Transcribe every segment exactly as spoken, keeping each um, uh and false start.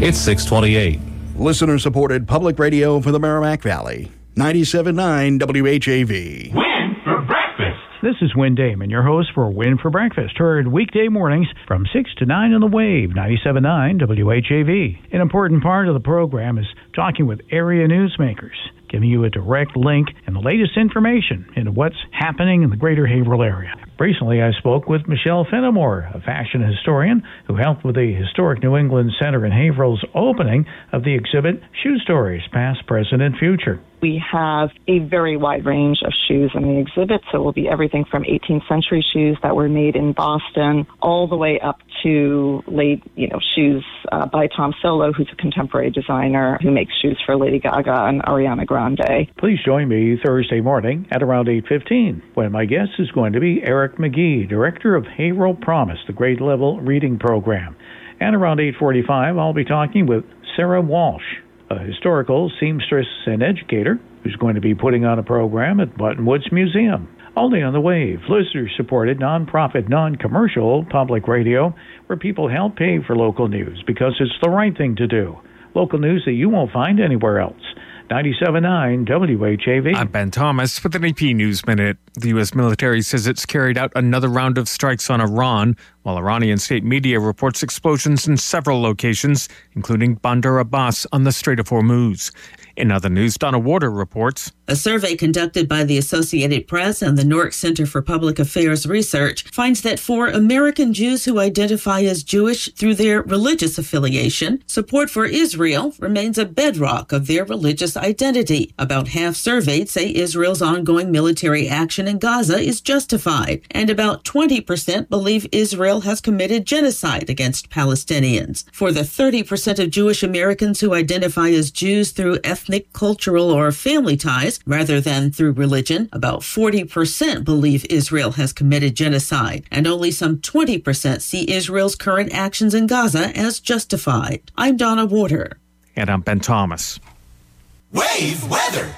It's six twenty-eight. Listener-supported public radio for the Merrimack Valley. ninety-seven point nine W H A V. Win for breakfast. This is Win Damon, your host for Win for Breakfast, heard weekday mornings from six to nine on the Wave, ninety-seven point nine W H A V. An important part of the program is talking with area newsmakers, giving you a direct link and the latest information into what's happening in the greater Haverhill area. Recently, I spoke with Michelle Fenimore, a fashion historian who helped with the historic New England Center in Haverhill's opening of the exhibit Shoe Stories, Past, Present, and Future. We have a very wide range of shoes in the exhibit, so it will be everything from eighteenth century shoes that were made in Boston all the way up to late, you know, shoes uh, by Tom Solo, who's a contemporary designer who makes shoes for Lady Gaga and Ariana Grande. Please join me Thursday morning at around eight fifteen, when my guest is going to be Eric McGee, director of Haverhill Promise, the grade level reading program. And around eight forty-five, I'll be talking with Sarah Walsh, a historical seamstress and educator who's going to be putting on a program at Buttonwoods Museum. Only on the Wave, listener-supported, non-profit, non-commercial public radio where people help pay for local news because it's the right thing to do. Local news that you won't find anywhere else. ninety-seven point nine W H A V. I'm Ben Thomas with an A P News Minute. The U S military says it's carried out another round of strikes on Iran, while Iranian state media reports explosions in several locations, including Bandar Abbas on the Strait of Hormuz. In other news, Donna Warder reports. A survey conducted by the Associated Press and the Newark Center for Public Affairs Research finds that for American Jews who identify as Jewish through their religious affiliation, support for Israel remains a bedrock of their religious identity. About half surveyed say Israel's ongoing military action in Gaza is justified, and about twenty percent believe Israel has committed genocide against Palestinians. For the thirty percent of Jewish Americans who identify as Jews through ethnic, cultural, or family ties, rather than through religion, about forty percent believe Israel has committed genocide, and only some twenty percent see Israel's current actions in Gaza as justified. I'm Donna Warder. And I'm Ben Thomas. Wave weather.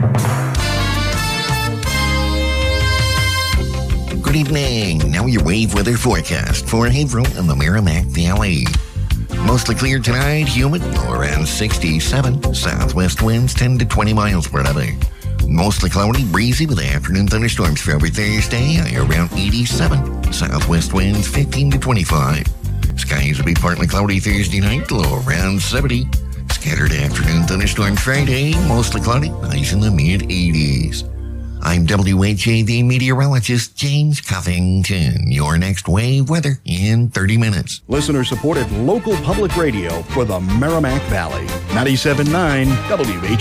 Good evening. Now your wave weather forecast for Haverhill and the Merrimack Valley. Mostly clear tonight, humid, around sixty-seven. Southwest winds ten to twenty miles per hour. Mostly cloudy, breezy with afternoon thunderstorms for every Thursday, around eighty-seven. Southwest winds fifteen to twenty-five. Skies will be partly cloudy Thursday night, low around seventy. Scattered afternoon thunderstorms Friday, mostly cloudy, highs in the mid-eighties. I'm W H A V meteorologist James Covington. Your next wave weather in thirty minutes. Listener-supported local public radio for the Merrimack Valley. ninety-seven point nine W H A V.